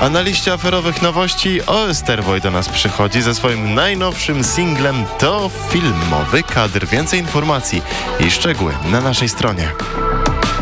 A na liście aferowych nowości Oesterwoj do nas przychodzi ze swoim najnowszym singlem To filmowy kadr. Więcej informacji i szczegóły na naszej stronie.